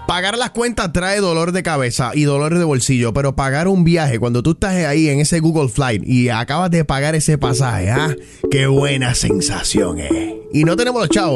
Pagar las cuentas trae dolor de cabeza y dolor de bolsillo, pero pagar un viaje cuando tú estás ahí en ese Google Flight y acabas de pagar ese pasaje, qué buena sensación es. Y no tenemos los chavos.